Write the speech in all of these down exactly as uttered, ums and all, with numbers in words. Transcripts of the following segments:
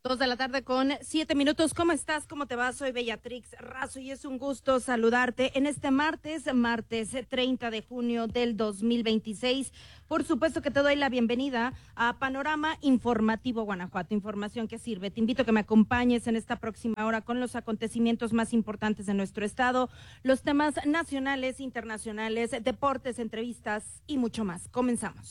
Dos de la tarde con siete minutos. ¿Cómo estás? ¿Cómo te va? Soy Bellatrix Razo y es un gusto saludarte en este martes, martes treinta de junio del dos mil veintiséis. Por supuesto que te doy la bienvenida a Panorama Informativo Guanajuato, información que sirve. Te invito a que me acompañes en esta próxima hora con los acontecimientos más importantes de nuestro estado, los temas nacionales, internacionales, deportes, entrevistas y mucho más. Comenzamos.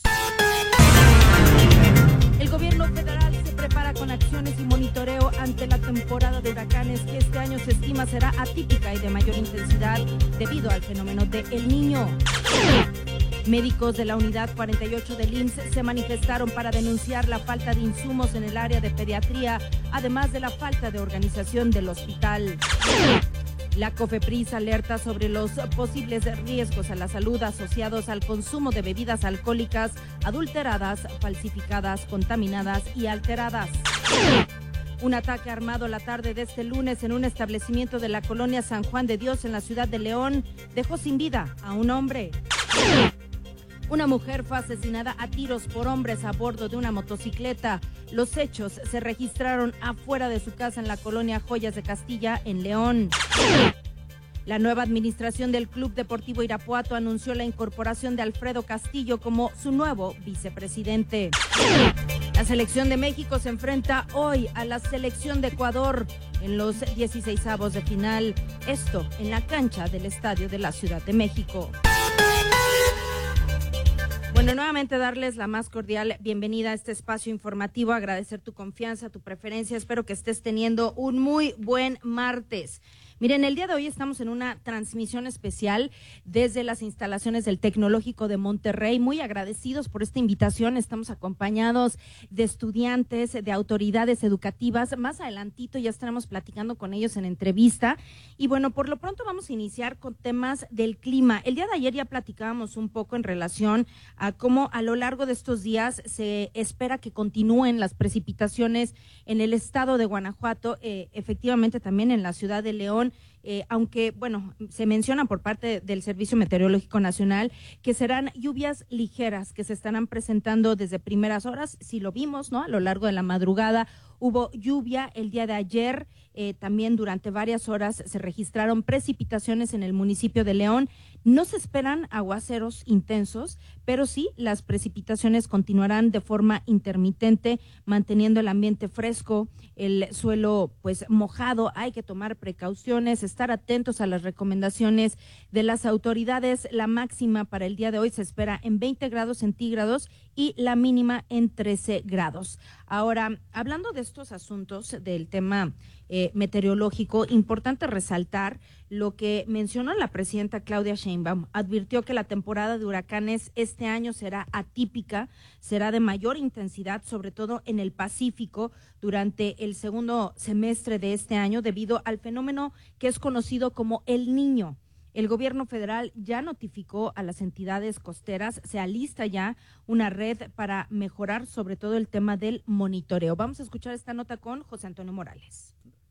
El gobierno federal se prepara con acciones y monitoreo ante la temporada de huracanes que este año se estima será atípica y de mayor intensidad debido al fenómeno de El Niño. Médicos de la unidad cuarenta y ocho del I M S S se manifestaron para denunciar la falta de insumos en el área de pediatría, además de la falta de organización del hospital. La COFEPRIS alerta sobre los posibles riesgos a la salud asociados al consumo de bebidas alcohólicas adulteradas, falsificadas, contaminadas y alteradas. Un ataque armado la tarde de este lunes en un establecimiento de la colonia San Juan de Dios en la ciudad de León dejó sin vida a un hombre. Una mujer fue asesinada a tiros por hombres a bordo de una motocicleta. Los hechos se registraron afuera de su casa en la colonia Joyas de Castilla, en León. La nueva administración del Club Deportivo Irapuato anunció la incorporación de Alfredo Castillo como su nuevo vicepresidente. La selección de México se enfrenta hoy a la selección de Ecuador en los dieciseisavos de final. Esto en la cancha del Estadio de la Ciudad de México. Bueno, nuevamente darles la más cordial bienvenida a este espacio informativo, agradecer tu confianza, tu preferencia, espero que estés teniendo un muy buen martes. Miren, el día de hoy estamos en una transmisión especial desde las instalaciones del Tecnológico de Monterrey, muy agradecidos por esta invitación, estamos acompañados de estudiantes, de autoridades educativas, más adelantito ya estaremos platicando con ellos en entrevista y bueno, por lo pronto vamos a iniciar con temas del clima. El día de ayer ya platicábamos un poco en relación a cómo a lo largo de estos días se espera que continúen las precipitaciones en el estado de Guanajuato, eh, efectivamente también en la ciudad de León. Eh, aunque, bueno, se menciona por parte del Servicio Meteorológico Nacional que serán lluvias ligeras que se estarán presentando desde primeras horas, si lo vimos, ¿no? A lo largo de la madrugada hubo lluvia el día de ayer, eh, también durante varias horas se registraron precipitaciones en el municipio de León. No se esperan aguaceros intensos, pero sí las precipitaciones continuarán de forma intermitente, manteniendo el ambiente fresco, el suelo pues mojado. Hay que tomar precauciones, estar atentos a las recomendaciones de las autoridades. La máxima para el día de hoy se espera en veinte grados centígrados y la mínima en trece grados. Ahora, hablando de estos asuntos del tema eh, meteorológico, importante resaltar lo que mencionó la presidenta Claudia Sheinbaum. Advirtió que la temporada de huracanes este año será atípica, será de mayor intensidad, sobre todo en el Pacífico, durante el segundo semestre de este año, debido al fenómeno que es conocido como El Niño. El gobierno federal ya notificó a las entidades costeras, se alista ya una red para mejorar sobre todo el tema del monitoreo. Vamos a escuchar esta nota con José Antonio Morales.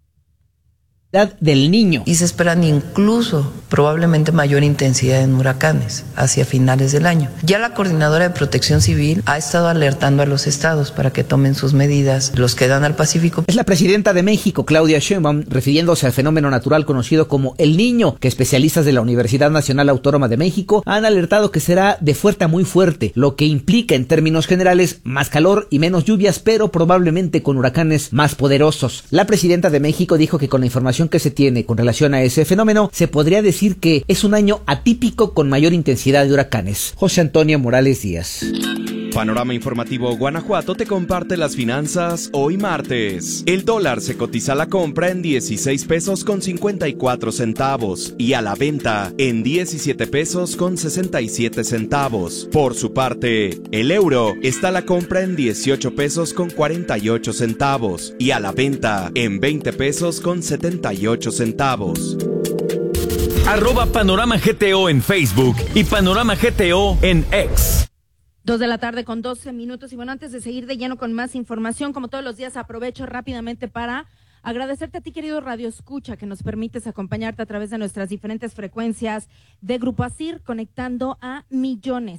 Del Niño. Y se esperan incluso probablemente mayor intensidad en huracanes hacia finales del año. Ya la Coordinadora de Protección Civil ha estado alertando a los estados para que tomen sus medidas, los que dan al Pacífico. Es la presidenta de México, Claudia Sheinbaum, refiriéndose al fenómeno natural conocido como El Niño, que especialistas de la Universidad Nacional Autónoma de México han alertado que será de fuerte a muy fuerte, lo que implica en términos generales más calor y menos lluvias, pero probablemente con huracanes más poderosos. La presidenta de México dijo que con la información que se tiene con relación a ese fenómeno, se podría decir que es un año atípico con mayor intensidad de huracanes. José Antonio Morales Díaz. Panorama Informativo Guanajuato te comparte las finanzas hoy martes. El dólar se cotiza a la compra en dieciséis pesos con cincuenta y cuatro centavos y a la venta en diecisiete pesos con sesenta y siete centavos. Por su parte, el euro está a la compra en dieciocho pesos con cuarenta y ocho centavos y a la venta en veinte pesos con setenta y ocho centavos. Arroba Panorama G T O en Facebook y Panorama G T O en X. Dos de la tarde con doce minutos y bueno, antes de seguir de lleno con más información, como todos los días aprovecho rápidamente para agradecerte a ti, querido Radio Escucha, que nos permites acompañarte a través de nuestras diferentes frecuencias de Grupo ASIR, conectando a millones.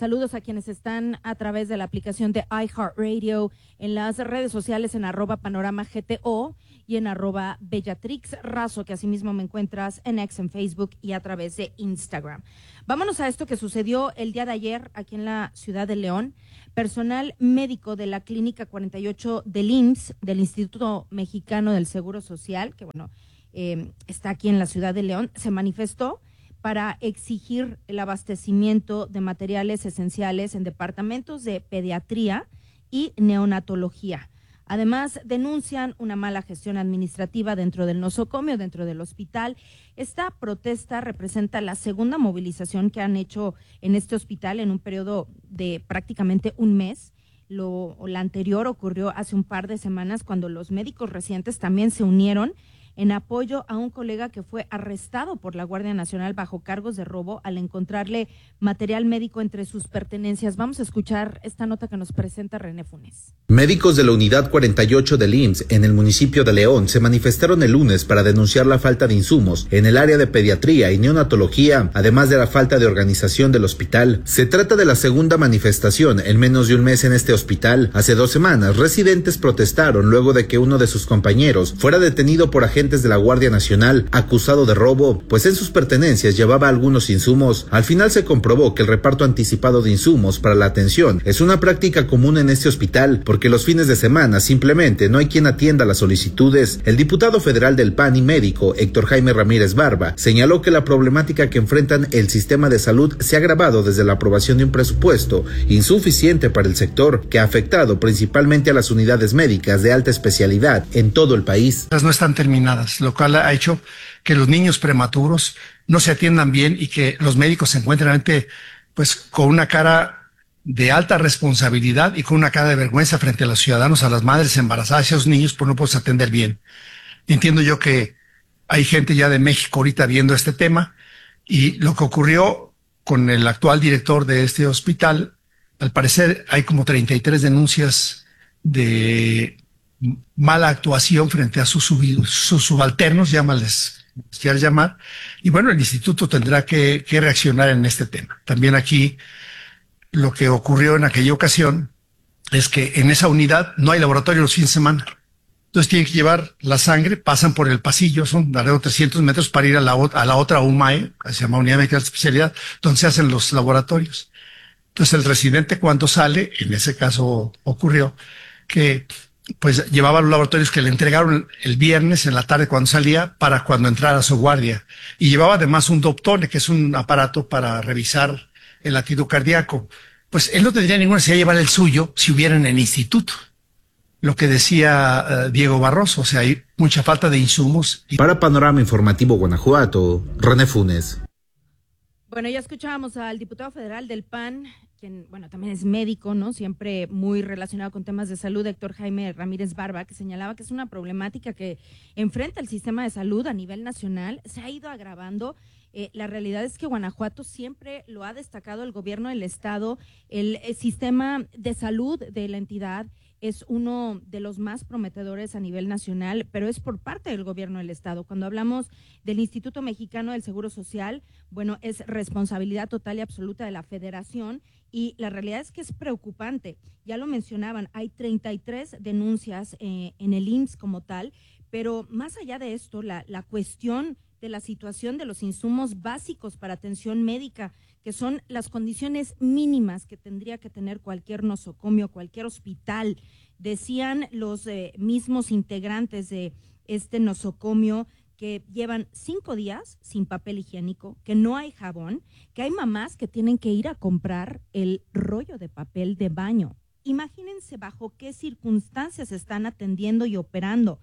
Saludos a quienes están a través de la aplicación de iHeartRadio, en las redes sociales en arroba panorama G T O y en arroba Bellatrix Razo, que asimismo me encuentras en X, en Facebook y a través de Instagram. Vámonos a esto que sucedió el día de ayer aquí en la ciudad de León. Personal médico de la Clínica cuarenta y ocho del I M S S, del Instituto Mexicano del Seguro Social, que bueno, eh, está aquí en la ciudad de León, se manifestó para exigir el abastecimiento de materiales esenciales en departamentos de pediatría y neonatología. Además, denuncian una mala gestión administrativa dentro del nosocomio, dentro del hospital. Esta protesta representa la segunda movilización que han hecho en este hospital en un periodo de prácticamente un mes. Lo, la anterior ocurrió hace un par de semanas, cuando los médicos recientes también se unieron en apoyo a un colega que fue arrestado por la Guardia Nacional bajo cargos de robo al encontrarle material médico entre sus pertenencias. Vamos a escuchar esta nota que nos presenta René Funes. Médicos de la Unidad cuarenta y ocho del I M S S en el municipio de León se manifestaron el lunes para denunciar la falta de insumos en el área de pediatría y neonatología, además de la falta de organización del hospital. Se trata de la segunda manifestación en menos de un mes en este hospital. Hace dos semanas, residentes protestaron luego de que uno de sus compañeros fuera detenido por agentes de la Guardia Nacional acusado de robo, pues en sus pertenencias llevaba algunos insumos. Al final se comprobó que el reparto anticipado de insumos para la atención es una práctica común en este hospital, porque los fines de semana simplemente no hay quien atienda las solicitudes. El diputado federal del P A N y médico Héctor Jaime Ramírez Barba señaló que la problemática que enfrentan el sistema de salud se ha agravado desde la aprobación de un presupuesto insuficiente para el sector, que ha afectado principalmente a las unidades médicas de alta especialidad en todo el país. No están terminadas, lo cual ha hecho que los niños prematuros no se atiendan bien y que los médicos se encuentren pues con una cara de alta responsabilidad y con una cara de vergüenza frente a los ciudadanos, a las madres embarazadas y a los niños, por no poderse atender bien. Entiendo yo que hay gente ya de México ahorita viendo este tema, y lo que ocurrió con el actual director de este hospital, al parecer hay como treinta y tres denuncias de mala actuación frente a sus, sub, sus subalternos, llámales, quieras llamar, y bueno, el instituto tendrá que, que reaccionar en este tema. También aquí lo que ocurrió en aquella ocasión es que en esa unidad no hay laboratorio los fines de semana. Entonces tienen que llevar la sangre, pasan por el pasillo, son alrededor de trescientos metros para ir a la, a la otra U M A E, que se llama Unidad Médica de Especialidad, donde se hacen los laboratorios. Entonces el residente, cuando sale, en ese caso ocurrió que pues llevaba los laboratorios que le entregaron el viernes en la tarde cuando salía, para cuando entrara a su guardia. Y llevaba además un Doptone, que es un aparato para revisar el latido cardíaco. Pues él no tendría ninguna necesidad de llevar el suyo si hubiera en el instituto. Lo que decía uh, Diego Barroso, o sea, hay mucha falta de insumos. Para Panorama Informativo Guanajuato, René Funes. Bueno, ya escuchábamos al diputado federal del P A N, quien, bueno, también es médico, ¿no? Siempre muy relacionado con temas de salud, Héctor Jaime Ramírez Barba, que señalaba que es una problemática que enfrenta el sistema de salud a nivel nacional, se ha ido agravando. Eh, la realidad es que Guanajuato siempre lo ha destacado el gobierno del estado, el, el sistema de salud de la entidad es uno de los más prometedores a nivel nacional, pero es por parte del gobierno del estado. Cuando hablamos del Instituto Mexicano del Seguro Social, bueno, es responsabilidad total y absoluta de la federación, y la realidad es que es preocupante. Ya lo mencionaban, hay treinta y tres denuncias eh, en el I M S S como tal, pero más allá de esto, la, la cuestión de la situación de los insumos básicos para atención médica, que son las condiciones mínimas que tendría que tener cualquier nosocomio, cualquier hospital. Decían los eh, mismos integrantes de este nosocomio que llevan cinco días sin papel higiénico, que no hay jabón, que hay mamás que tienen que ir a comprar el rollo de papel de baño. Imagínense bajo qué circunstancias están atendiendo y operando.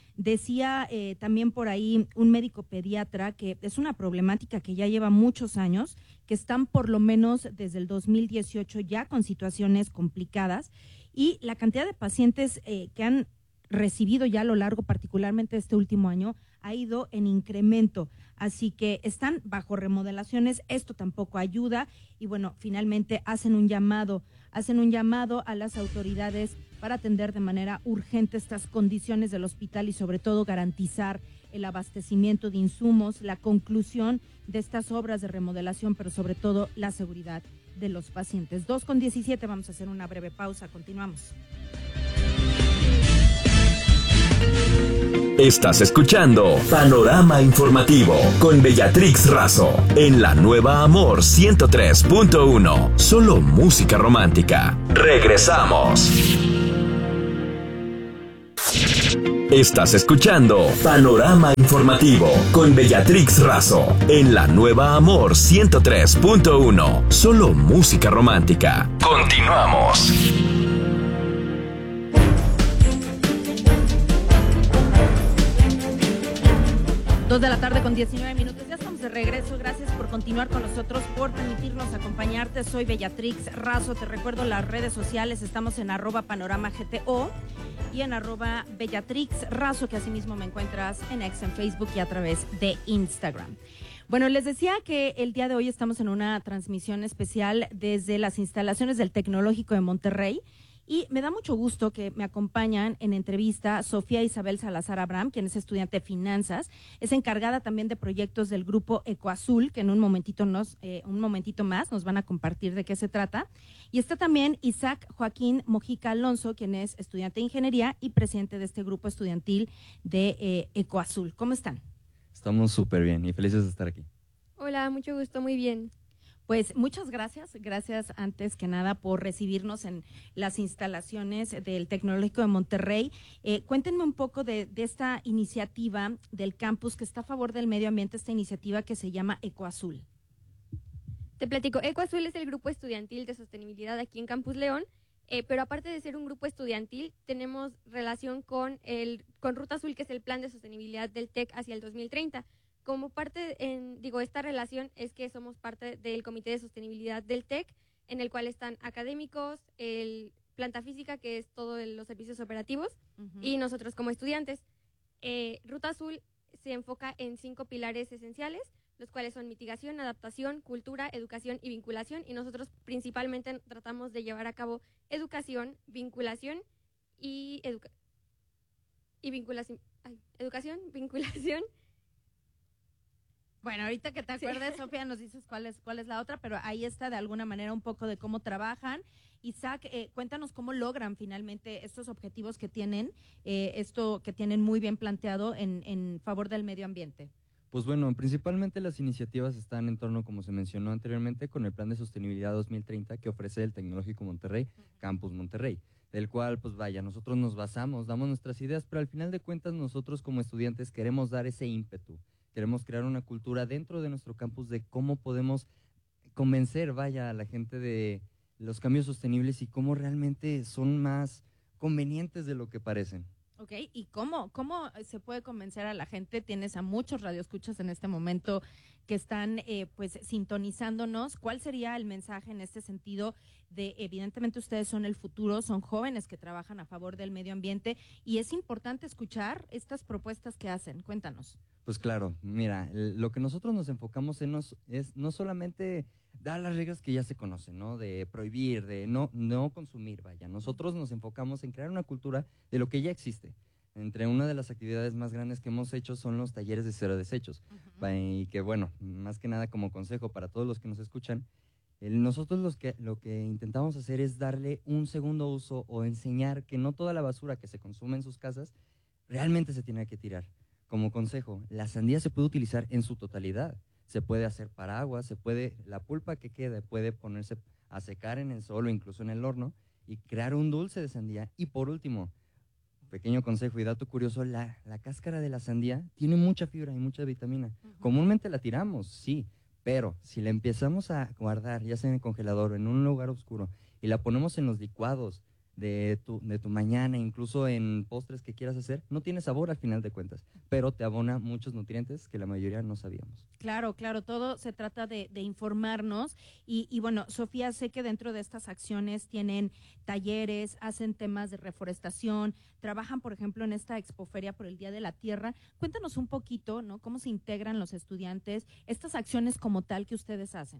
Decía eh, también por ahí un médico pediatra que es una problemática que ya lleva muchos años, que están por lo menos desde el dos mil dieciocho ya con situaciones complicadas, y la cantidad de pacientes eh, que han recibido ya a lo largo, particularmente este último año, ha ido en incremento. Así que están bajo remodelaciones, esto tampoco ayuda, y bueno, finalmente hacen un llamado, hacen un llamado a las autoridades para atender de manera urgente estas condiciones del hospital y sobre todo garantizar el abastecimiento de insumos, la conclusión de estas obras de remodelación, pero sobre todo la seguridad de los pacientes. dos con diecisiete, vamos a hacer una breve pausa, continuamos. Estás escuchando Panorama Informativo con Bellatrix Razo en la nueva Amor ciento tres punto uno. Solo música romántica. Regresamos. Estás escuchando Panorama Informativo con Bellatrix Razo en la nueva Amor ciento tres punto uno. Solo música romántica. Continuamos. Dos de la tarde con diecinueve minutos, ya estamos de regreso. Gracias por continuar con nosotros, por permitirnos acompañarte. Soy Bellatrix Razo, te recuerdo las redes sociales, estamos en arroba panorama gto y en arroba Bellatrix Razo, que asimismo me encuentras en X, en Facebook y a través de Instagram. Bueno, les decía que el día de hoy estamos en una transmisión especial desde las instalaciones del Tecnológico de Monterrey. Y me da mucho gusto que me acompañan en entrevista Sofía Isabel Salazar Abraham, quien es estudiante de finanzas, es encargada también de proyectos del grupo Ecoazul, que en un momentito, nos, eh, un momentito más nos van a compartir de qué se trata. Y está también Isaac Joaquín Mojica Alonso, quien es estudiante de ingeniería y presidente de este grupo estudiantil de eh, Ecoazul. ¿Cómo están? Estamos súper bien y felices de estar aquí. Hola, mucho gusto, muy bien. Pues muchas gracias, gracias antes que nada por recibirnos en las instalaciones del Tecnológico de Monterrey. Eh, cuéntenme un poco de, de esta iniciativa del campus que está a favor del medio ambiente, esta iniciativa que se llama Ecoazul. Te platico, Ecoazul es el grupo estudiantil de sostenibilidad aquí en Campus León, eh, pero aparte de ser un grupo estudiantil, tenemos relación con, el, con Ruta Azul, que es el plan de sostenibilidad del TEC hacia el dos mil treinta. Como parte, en, digo, esta relación es que somos parte del Comité de Sostenibilidad del TEC, en el cual están académicos, el planta física, que es todos los servicios operativos, uh-huh. y nosotros como estudiantes. Eh, Ruta Azul se enfoca en cinco pilares esenciales, los cuales son mitigación, adaptación, cultura, educación y vinculación, y nosotros principalmente tratamos de llevar a cabo educación, vinculación y, educa- y vinculación, ay, educación, vinculación. Bueno, ahorita que te acuerdes, sí. Sofía, nos dices cuál es, cuál es la otra, pero ahí está de alguna manera un poco de cómo trabajan. Isaac, eh, cuéntanos cómo logran finalmente estos objetivos que tienen, eh, esto que tienen muy bien planteado en, en favor del medio ambiente. Pues bueno, principalmente las iniciativas están en torno, como se mencionó anteriormente, con el Plan de Sostenibilidad dos mil treinta que ofrece el Tecnológico Monterrey, uh-huh. Campus Monterrey, del cual, pues vaya, nosotros nos basamos, damos nuestras ideas, pero al final de cuentas nosotros como estudiantes queremos dar ese ímpetu. Queremos crear una cultura dentro de nuestro campus de cómo podemos convencer, vaya, a la gente de los cambios sostenibles y cómo realmente son más convenientes de lo que parecen. Ok, ¿y cómo, cómo se puede convencer a la gente? Tienes a muchos radioescuchas en este momento que están eh, pues sintonizándonos. ¿Cuál sería el mensaje en este sentido de, evidentemente ustedes son el futuro, son jóvenes que trabajan a favor del medio ambiente y es importante escuchar estas propuestas que hacen? Cuéntanos. Pues claro, mira, lo que nosotros nos enfocamos en nos, es no solamente dar las reglas que ya se conocen, ¿no? De prohibir, de no, no consumir, vaya. Nosotros nos enfocamos en crear una cultura de lo que ya existe. Entre una de las actividades más grandes que hemos hecho son los talleres de cero desechos. Uh-huh. Y que bueno, más que nada como consejo para todos los que nos escuchan, el, nosotros los que, lo que intentamos hacer es darle un segundo uso o enseñar que no toda la basura que se consume en sus casas realmente se tiene que tirar. Como consejo, la sandía se puede utilizar en su totalidad. Se puede hacer paraguas, se puede, la pulpa que quede puede ponerse a secar en el sol o incluso en el horno y crear un dulce de sandía. Y por último, pequeño consejo y dato curioso, la, la cáscara de la sandía tiene mucha fibra y mucha vitamina. Uh-huh. Comúnmente la tiramos, sí, pero si la empezamos a guardar, ya sea en el congelador o en un lugar oscuro, y la ponemos en los licuados de tu, de tu mañana, incluso en postres que quieras hacer, no tiene sabor al final de cuentas, pero te abona muchos nutrientes que la mayoría no sabíamos. Claro, claro, todo se trata de, de informarnos y, y bueno, Sofía, sé que dentro de estas acciones tienen talleres, hacen temas de reforestación, trabajan, por ejemplo, en esta expoferia por el Día de la Tierra. Cuéntanos un poquito, ¿no? ¿Cómo se integran los estudiantes, estas acciones como tal que ustedes hacen?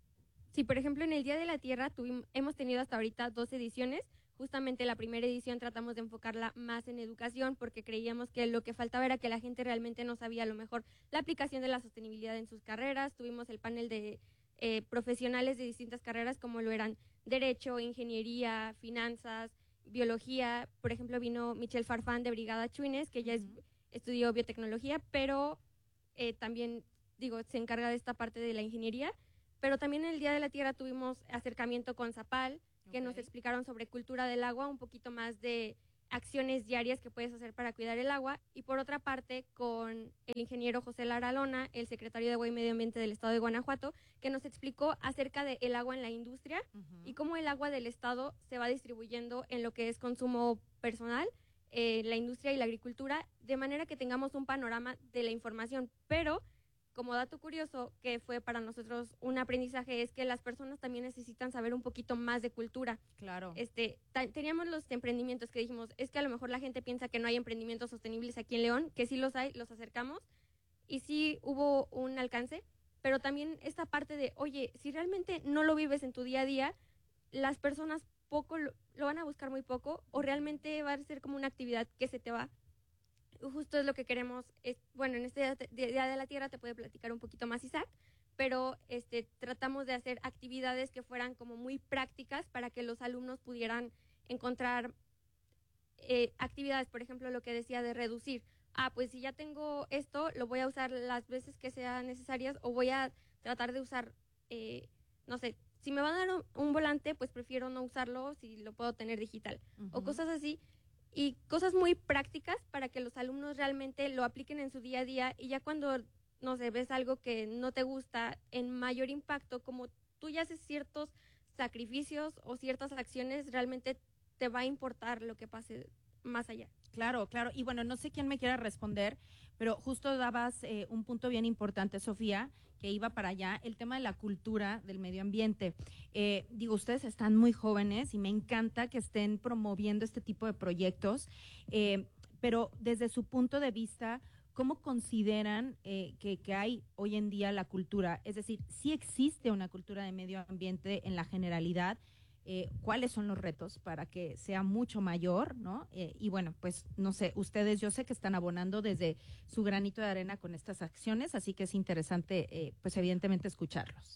Sí, por ejemplo, en el Día de la Tierra tuvimos, hemos tenido hasta ahorita dos ediciones. Justamente la primera edición tratamos de enfocarla más en educación porque creíamos que lo que faltaba era que la gente realmente no sabía a lo mejor la aplicación de la sostenibilidad en sus carreras. Tuvimos el panel de, eh, profesionales de distintas carreras como lo eran Derecho, Ingeniería, Finanzas, Biología. Por ejemplo, vino Michelle Farfán de Brigada Chuines, que ella es, estudió biotecnología, pero eh, también, digo, se encarga de esta parte de la ingeniería. Pero también en el Día de la Tierra tuvimos acercamiento con Zapal, que okay. nos explicaron sobre cultura del agua, un poquito más de acciones diarias que puedes hacer para cuidar el agua. Y por otra parte, con el ingeniero José Lara Lona, el secretario de Agua y Medio Ambiente del Estado de Guanajuato, que nos explicó acerca del agua en la industria uh-huh. y cómo el agua del Estado se va distribuyendo en lo que es consumo personal, eh, la industria y la agricultura, de manera que tengamos un panorama de la información. Pero, como dato curioso, que fue para nosotros un aprendizaje, es que las personas también necesitan saber un poquito más de cultura. Claro. Este, ta- teníamos los emprendimientos que dijimos, es que a lo mejor la gente piensa que no hay emprendimientos sostenibles aquí en León, que sí los hay, los acercamos, y sí hubo un alcance, pero también esta parte de, oye, si realmente no lo vives en tu día a día, las personas poco lo, lo van a buscar muy poco, o realmente va a ser como una actividad que se te va. Justo es lo que queremos, es, bueno, en este Día de la Tierra te puede platicar un poquito más Isaac, pero este, tratamos de hacer actividades que fueran como muy prácticas para que los alumnos pudieran encontrar eh, actividades, por ejemplo, lo que decía de reducir. Ah, pues si ya tengo esto, lo voy a usar las veces que sean necesarias, o voy a tratar de usar, eh, no sé, si me van a dar un, un volante, pues prefiero no usarlo si lo puedo tener digital, uh-huh. o cosas así. Y cosas muy prácticas para que los alumnos realmente lo apliquen en su día a día, y ya cuando, no sé, ves algo que no te gusta, en mayor impacto, como tú ya haces ciertos sacrificios o ciertas acciones, realmente te va a importar lo que pase más allá. Claro, claro. Y bueno, no sé quién me quiera responder, pero justo dabas eh, un punto bien importante, Sofía, que iba para allá, el tema de la cultura del medio ambiente. Eh, digo, ustedes están muy jóvenes y me encanta que estén promoviendo este tipo de proyectos, eh, pero desde su punto de vista, ¿cómo consideran eh, que, que hay hoy en día la cultura? Es decir, ¿sí existe una cultura de medio ambiente en la generalidad? Eh, ¿Cuáles son los retos para que sea mucho mayor, ¿no? Eh, y bueno, pues no sé, ustedes yo sé que están abonando desde su granito de arena con estas acciones, así que es interesante, eh, pues evidentemente escucharlos.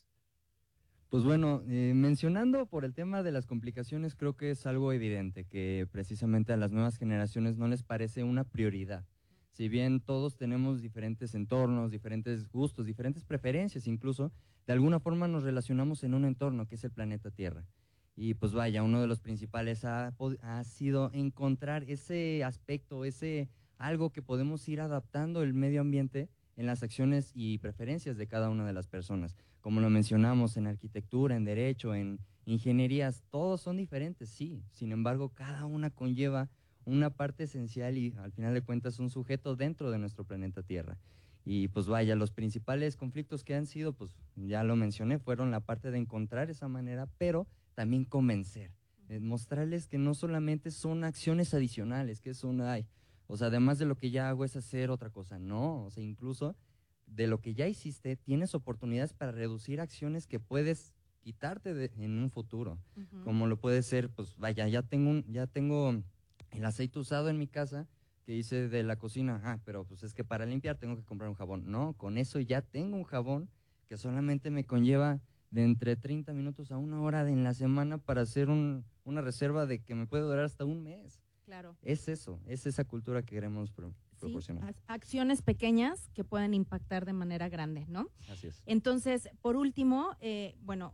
Pues bueno, eh, mencionando por el tema de las complicaciones, creo que es algo evidente que precisamente a las nuevas generaciones no les parece una prioridad. Si bien todos tenemos diferentes entornos, diferentes gustos, diferentes preferencias incluso, de alguna forma nos relacionamos en un entorno que es el planeta Tierra. Y pues vaya, uno de los principales ha, ha sido encontrar ese aspecto, ese algo que podemos ir adaptando el medio ambiente en las acciones y preferencias de cada una de las personas. Como lo mencionamos en arquitectura, en derecho, en ingenierías, todos son diferentes, sí. Sin embargo, cada una conlleva una parte esencial y al final de cuentas un sujeto dentro de nuestro planeta Tierra. Y pues vaya, los principales conflictos que han sido, pues ya lo mencioné, fueron la parte de encontrar esa manera, pero también convencer, eh, mostrarles que no solamente son acciones adicionales, que son, ay, o sea, además de lo que ya hago es hacer otra cosa, no, o sea, incluso de lo que ya hiciste, tienes oportunidades para reducir acciones que puedes quitarte de, en un futuro, uh-huh. como lo puede ser, pues vaya, ya tengo, un, ya tengo el aceite usado en mi casa, que hice de la cocina, ah, pero pues es que para limpiar tengo que comprar un jabón, no, con eso ya tengo un jabón que solamente me conlleva de entre treinta minutos a una hora de en la semana para hacer un, una reserva de que me puede durar hasta un mes. Claro. Es eso, es esa cultura que queremos pro, sí, proporcionar. Acciones pequeñas que pueden impactar de manera grande, ¿no? Así es. Entonces, por último, eh, bueno,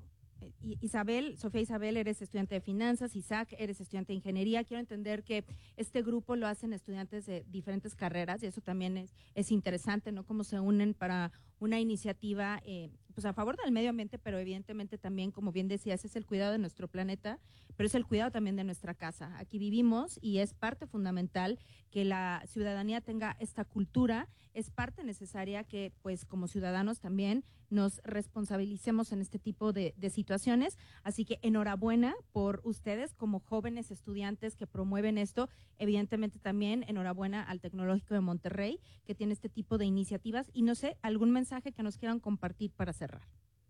Isabel, Sofía Isabel, eres estudiante de finanzas, Isaac, eres estudiante de ingeniería. Quiero entender que este grupo lo hacen estudiantes de diferentes carreras y eso también es, es interesante, ¿no? Cómo se unen para una iniciativa eh, pues a favor del medio ambiente, pero evidentemente también, como bien decías, es el cuidado de nuestro planeta, pero es el cuidado también de nuestra casa. Aquí vivimos y es parte fundamental que la ciudadanía tenga esta cultura, es parte necesaria que pues como ciudadanos también nos responsabilicemos en este tipo de, de situaciones, así que enhorabuena por ustedes como jóvenes estudiantes que promueven esto, evidentemente también enhorabuena al Tecnológico de Monterrey que tiene este tipo de iniciativas y no sé, algún mensaje que nos quieran compartir para cerrar.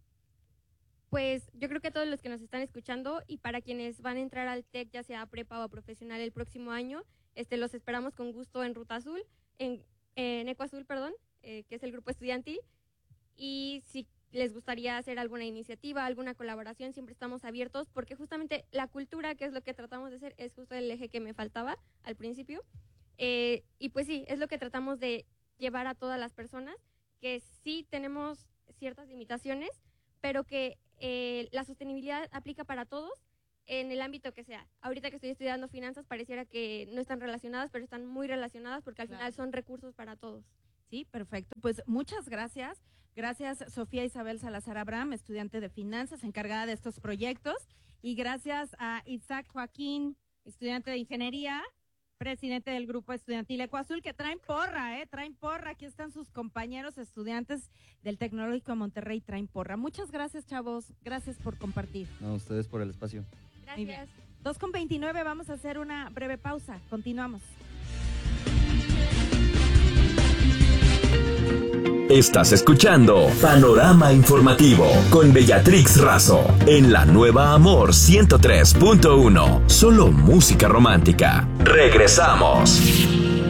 Pues yo creo que a todos los que nos están escuchando y para quienes van a entrar al TEC, ya sea prepa o profesional el próximo año, este los esperamos con gusto en Ruta Azul, en, en Eco Azul, perdón, eh, que es el grupo estudiantil. Y si les gustaría hacer alguna iniciativa, alguna colaboración, siempre estamos abiertos, porque justamente la cultura, que es lo que tratamos de hacer, es justo el eje que me faltaba al principio. Eh, y pues sí, es lo que tratamos de llevar a todas las personas, que sí tenemos ciertas limitaciones, pero que eh, la sostenibilidad aplica para todos en el ámbito que sea. Ahorita que estoy estudiando finanzas, pareciera que no están relacionadas, pero están muy relacionadas porque al claro. final son recursos para todos. Sí, perfecto. Pues muchas gracias. Gracias, Sofía Isabel Salazar Abraham, estudiante de finanzas, encargada de estos proyectos. Y gracias a Isaac Joaquín, estudiante de ingeniería, presidente del grupo estudiantil Ecoazul, que traen porra, ¿eh? Traen porra. Aquí están sus compañeros estudiantes del Tecnológico de Monterrey, traen porra. Muchas gracias, chavos. Gracias por compartir. No, ustedes por el espacio. Gracias. dos con veintinueve, vamos a hacer una breve pausa. Continuamos. Estás escuchando Panorama Informativo con Bellatrix Razo en la nueva Amor ciento tres punto uno. Solo música romántica. Regresamos.